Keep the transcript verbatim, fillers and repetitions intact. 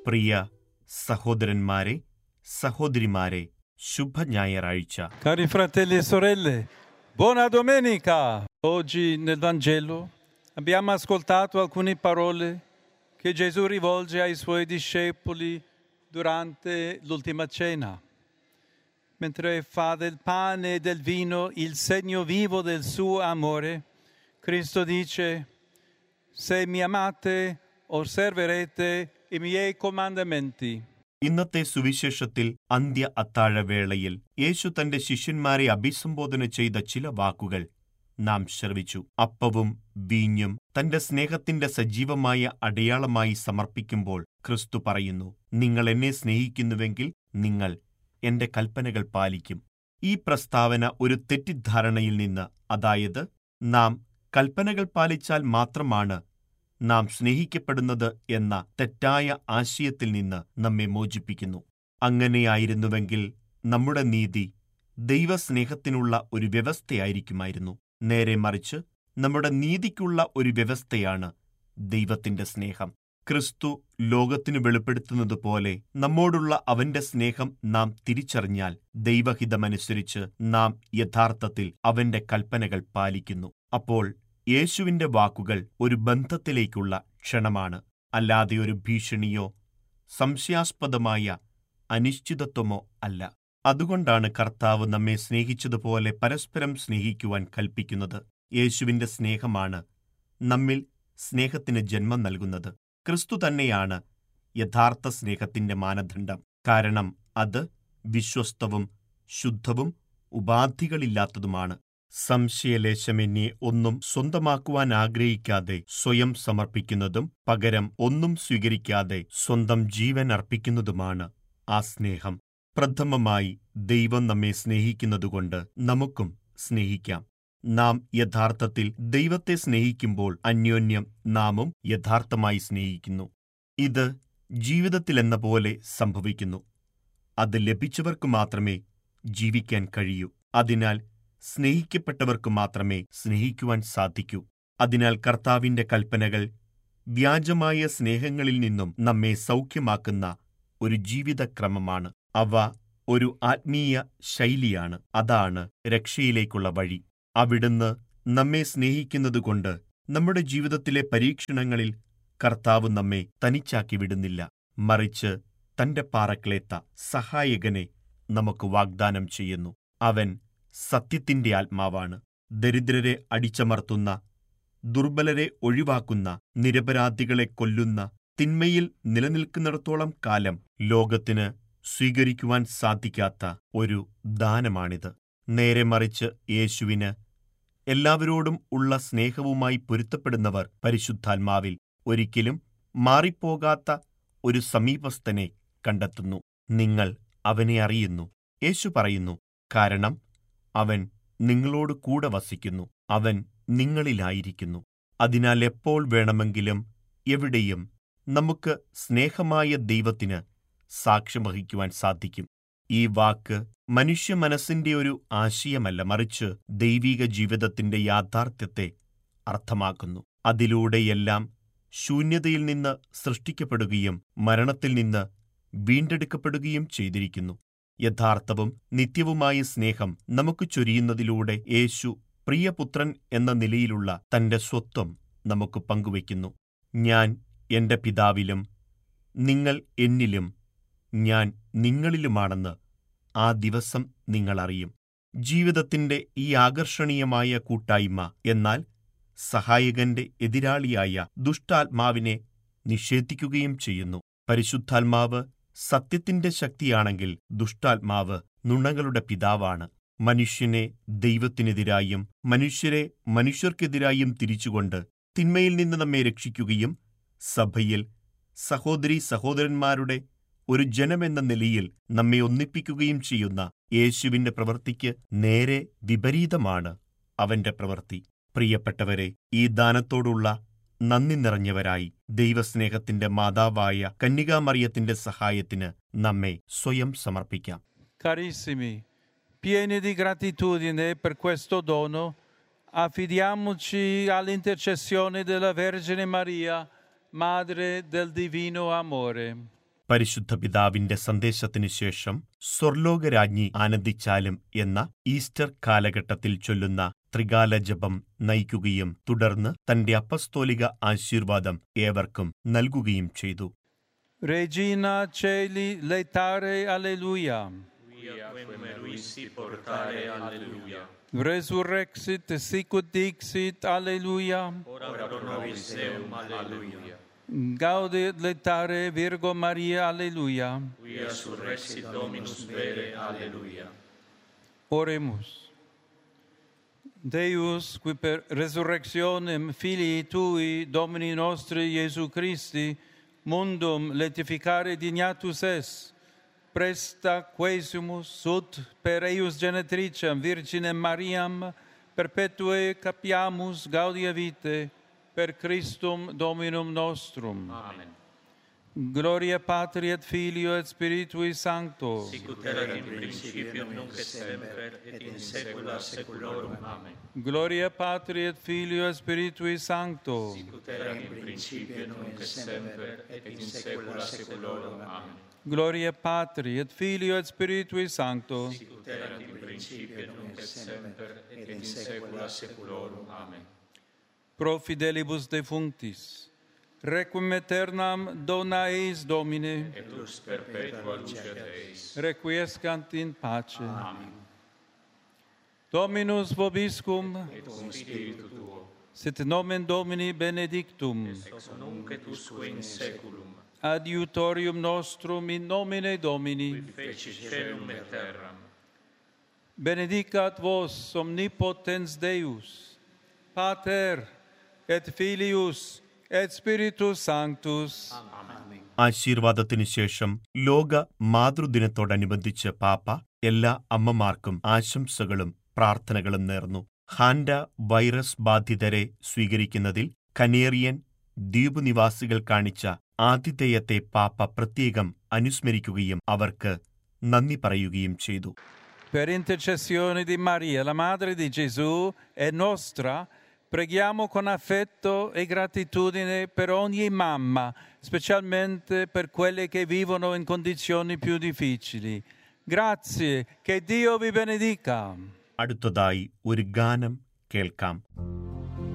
പ്രിയ സഹോദരന്മാരെ, സഹോദരിമാരെ, ശുഭ ഞായറാഴ്ച. Cari fratelli e sorelle, buona domenica! Oggi nel Vangelo abbiamo ascoltato alcune parole che Gesù rivolge ai suoi discepoli durante l'ultima cena. Mentre fa del pane e del vino il segno vivo del suo amore, Cristo dice: se mi amate, osserverete i miei comandamenti. ഇന്നത്തെ സുവിശേഷത്തിൽ അന്ത്യ അത്താഴവേളയിൽ യേശു തന്റെ ശിഷ്യന്മാരെ അഭിസംബോധന ചെയ്ത ചില വാക്കുകൾ നാം ശ്രവിച്ചു. അപ്പവും വീഞ്ഞും തന്റെ സ്നേഹത്തിന്റെ സജീവമായ അടയാളമായി സമർപ്പിക്കുമ്പോൾ ക്രിസ്തു പറയുന്നു, നിങ്ങൾ എന്നെ സ്നേഹിക്കുന്നുവെങ്കിൽ നിങ്ങൾ എന്റെ കൽപ്പനകൾ പാലിക്കും. ഈ പ്രസ്താവന ഒരു തെറ്റിദ്ധാരണയിൽ നിന്ന്, അതായത് നാം കൽപ്പനകൾ പാലിച്ചാൽ മാത്രമാണ് നാം സ്നേഹിക്കപ്പെടുന്നത് എന്ന തെറ്റായ ആശയത്തിൽ നിന്ന് നമ്മെ മോചിപ്പിക്കുന്നു. അങ്ങനെയായിരുന്നുവെങ്കിൽ നമ്മുടെ നീതി ദൈവസ്നേഹത്തിനുള്ള ഒരു വ്യവസ്ഥയായിരിക്കുമായിരുന്നു. നേരെ മറിച്ച് നമ്മുടെ നീതിക്കുള്ള ഒരു വ്യവസ്ഥയാണ് ദൈവത്തിന്റെ സ്നേഹം. ക്രിസ്തു ലോകത്തിനു വെളിപ്പെടുത്തുന്നതുപോലെ നമ്മോടുള്ള അവന്റെ സ്നേഹം നാം തിരിച്ചറിഞ്ഞാൽ ദൈവഹിതമനുസരിച്ച് നാം യഥാർത്ഥത്തിൽ അവന്റെ കൽപ്പനകൾ പാലിക്കുന്നു. അപ്പോൾ യേശുവിന്റെ വാക്കുകൾ ഒരു ബന്ധത്തിലേക്കുള്ള ക്ഷണമാണ്, അല്ലാതെ ഒരു ഭീഷണിയോ സംശയാസ്പദമായ അനിശ്ചിതത്വമോ അല്ല. അതുകൊണ്ടാണ് കർത്താവ് നമ്മെ സ്നേഹിച്ചതുപോലെ പരസ്പരം സ്നേഹിക്കുവാൻ കൽപ്പിക്കുന്നത്. യേശുവിന്റെ സ്നേഹമാണ് നമ്മിൽ സ്നേഹത്തിന് ജന്മം നൽകുന്നത്. ക്രിസ്തു തന്നെയാണ് യഥാർത്ഥ സ്നേഹത്തിന്റെ മാനദണ്ഡം. കാരണം അത് വിശ്വസ്തവും ശുദ്ധവും ഉപാധികളില്ലാത്തതുമാണ്. സംശയലേശമെന്നെ ഒന്നും സ്വന്തമാക്കുവാൻ ആഗ്രഹിക്കാതെ സ്വയം സമർപ്പിക്കുന്നതും പകരം ഒന്നും സ്വീകരിക്കാതെ സ്വന്തം ജീവൻ അർപ്പിക്കുന്നതുമാണ് ആ സ്നേഹം. പ്രഥമമായി ദൈവം നമ്മെ സ്നേഹിക്കുന്നതുകൊണ്ട് നമുക്കും സ്നേഹിക്കാം. നാം യഥാർത്ഥത്തിൽ ദൈവത്തെ സ്നേഹിക്കുമ്പോൾ അന്യോന്യം നാമും യഥാർത്ഥമായി സ്നേഹിക്കുന്നു. ഇത് ജീവിതത്തിലെന്ന പോലെ സംഭവിക്കുന്നു. അത് ലഭിച്ചവർക്ക് മാത്രമേ ജീവിക്കാൻ കഴിയൂ. അതിനാൽ സ്നേഹിക്കപ്പെട്ടവർക്ക് മാത്രമേ സ്നേഹിക്കുവാൻ സാധിക്കൂ. അതിനാൽ കർത്താവിന്റെ കൽപ്പനകൾ വ്യാജമായ സ്നേഹങ്ങളിൽ നിന്നും നമ്മെ സൗഖ്യമാക്കുന്ന ഒരു ജീവിതക്രമമാണ്. അവ ഒരു ആത്മീയ ശൈലിയാണ്. അതാണ് രക്ഷയിലേക്കുള്ള വഴി. അവിടുന്ന് നമ്മെ സ്നേഹിക്കുന്നതുകൊണ്ട് നമ്മുടെ ജീവിതത്തിലെ പരീക്ഷണങ്ങളിൽ കർത്താവ് നമ്മെ തനിച്ചാക്കി വിടുന്നില്ല. മറിച്ച് തന്റെ പാറക്ലേത്ത സഹായകനെ നമുക്ക് വാഗ്ദാനം ചെയ്യുന്നു. അവൻ സത്യത്തിന്റെ ആത്മാവാണ്. ദരിദ്രരെ അടിച്ചമർത്തുന്ന, ദുർബലരെ ഒഴിവാക്കുന്ന, നിരപരാധികളെ കൊല്ലുന്ന തിന്മയിൽ നിലനിൽക്കുന്നിടത്തോളം കാലം ലോകത്തിന് സ്വീകരിക്കുവാൻ സാധിക്കാത്ത ഒരു ദാനമാണിത്. നേരെ മറിച്ച് യേശുവിന് എല്ലാവരോടും ഉള്ള സ്നേഹവുമായി പൊരുത്തപ്പെടുന്നവർ പരിശുദ്ധാത്മാവിൽ ഒരിക്കലും മാറിപ്പോകാത്ത ഒരു സമീപസ്ഥനെ കണ്ടെത്തുന്നു. നിങ്ങൾ അവനെ അറിയുന്നു. യേശു പറയുന്നു, കാരണം അവൻ നിങ്ങളോട് കൂടെ വസിക്കുന്നു. അവൻ നിങ്ങളിലായിരിക്കുന്നു. അതിനാൽ എപ്പോൾ വേണമെങ്കിലും എവിടെയും നമുക്ക് സ്നേഹമായ ദൈവത്തിന് സാക്ഷ്യം വഹിക്കുവാൻ സാധിക്കും. ഈ വാക്ക് മനുഷ്യ മനസ്സിന്റെ ഒരു ആശയമല്ല, മറിച്ച് ദൈവിക ജീവിതത്തിന്റെ യാഥാർത്ഥ്യത്തെ അർത്ഥമാക്കുന്നു. അതിലൂടെയെല്ലാം ശൂന്യതയിൽ നിന്ന് സൃഷ്ടിക്കപ്പെടുകയും മരണത്തിൽ നിന്ന് വീണ്ടെടുക്കപ്പെടുകയും ചെയ്തിരിക്കുന്നു. യഥാർത്ഥവും നിത്യവുമായ സ്നേഹം നമുക്ക് ചൊരിയുന്നതിലൂടെ യേശു പ്രിയപുത്രൻ എന്ന നിലയിലുള്ള തന്റെ സ്വത്വം നമുക്ക് പങ്കുവയ്ക്കുന്നു. ഞാൻ എന്റെ പിതാവിലും നിങ്ങൾ എന്നിലും ഞാൻ നിങ്ങളിലുമാണെന്ന് ആ ദിവസം നിങ്ങളറിയും. ജീവിതത്തിന്റെ ഈ ആകർഷണീയമായ കൂട്ടായ്മ എന്നാൽ സഹായകന്റെ എതിരാളിയായ ദുഷ്ടാത്മാവിനെ നിഷേധിക്കുകയും ചെയ്യുന്നു. പരിശുദ്ധാത്മാവ് സത്യത്തിന്റെ ശക്തിയാണെങ്കിൽ ദുഷ്ടാത്മാവ് നുണകളുടെ പിതാവാണ്. മനുഷ്യനെ ദൈവത്തിനെതിരായും മനുഷ്യരെ മനുഷ്യർക്കെതിരായും തിരിച്ചുകൊണ്ട് തിന്മയിൽ നിന്ന് നമ്മെ രക്ഷിക്കുകയും സഭയിൽ സഹോദരീ സഹോദരന്മാരുടെ ഒരു ജനമെന്ന നിലയിൽ നമ്മെ ഒന്നിപ്പിക്കുകയും ചെയ്യുന്ന യേശുവിന്റെ പ്രവൃത്തിക്ക് നേരെ വിപരീതമാണ് അവന്റെ പ്രവൃത്തി. പ്രിയപ്പെട്ടവരെ, ഈ ദാനത്തോടുള്ള നന്ദി നിറഞ്ഞവരായി ദൈവസ്നേഹത്തിന്റെ മാതാവായ കന്യകാമറിയത്തിന്റെ സഹായത്തിന് നമ്മെ സ്വയം സമർപ്പിക്കാം. Carissimi, pieni di gratitudine per questo dono, affidiamoci all'intercessione della Vergine Maria, Madre del Divino Amore. പരിശുദ്ധ പിതാവിന്റെ സന്ദേശത്തിനു ശേഷം സ്വർലോകരാജ്ഞി ആനന്ദിച്ചാലും എന്ന ഈസ്റ്റർ കാലഘട്ടത്തിൽ ചൊല്ലുന്ന ത്രികാല ജപം നയിക്കുകയും തുടർന്ന് തന്റെ അപ്പസ്തോലിക ആശീർവാദം ഏവർക്കും നൽകുകയും ചെയ്തു. Regina Celi laetare alleluia. Via quem meruisi portare alleluia. Resurrexit sicut dixit alleluia. Ora pro nobis Deum alleluia. Gaudet laetare Virgo Maria alleluia. Via surrexit Dominus vere alleluia. Oremus. Deus, qui per resurrectionem Filii Tui, Domini nostri Iesu Christi, mundum letificare dignatus es, presta quesimus ut per eius genetricem Virginem Mariam perpetue capiamus gaudia vitae per Christum Dominum nostrum. Amen. Gloria Patri et Filio et Spiritui Sancto. Sicut erat in principio nunc et semper et in saecula saeculorum. Amen. Gloria Patri et Filio et Spiritui Sancto. Sicut erat in principio nunc et semper et in saecula saeculorum. Amen. Gloria Patri et Filio et Spiritui Sancto. Sicut erat in principio nunc et semper et in saecula saeculorum. Amen. Pro fidelibus defunctis, requiem aeternam dona eis Domine, Et lux perpetua lucet eis. requiescant in pace. Amen. Dominus vobiscum, Et cum spiritu tuo, sit nomen Domini benedictum, ex nunc et usque in saeculum, adiutorium nostrum in nomine Domini, qui feci caelum et terram. benedicat vos omnipotens Deus, Pater et Filius et Spiritus Sanctus. Amen. ആശീർവാദത്തിനു ശേഷം ലോക മാതൃദിനത്തോടനുബന്ധിച്ച് പാപ്പ എല്ലാ അമ്മമാർക്കും ആശംസകളും പ്രാർത്ഥനകളും നേർന്നു. Hanta virus ബാധിതരെ സ്വീകരിക്കുന്നതിൽ Canarian ദ്വീപ് നിവാസികൾ കാണിച്ച ആതിഥേയത്തെ പാപ്പ പ്രത്യേകം അനുസ്മരിക്കുകയും അവർക്ക് നന്ദി പറയുകയും ചെയ്തു. Per intercessione di Maria, la Madre di Gesù e nostra, preghiamo con affetto e gratitudine per ogni mamma, specialmente per quelle che vivono in condizioni più difficili. Grazie, che Dio vi benedica. അടുത്തതായി ഒരു ഗാനം കേൾക്കാം.